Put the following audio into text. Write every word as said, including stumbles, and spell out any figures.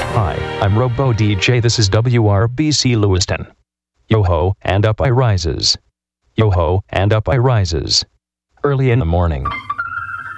Hi, I'm Robo D J. This is W R B C Lewiston. Yo-ho, and up I rises. Yo-ho, and up I rises. Early in the morning.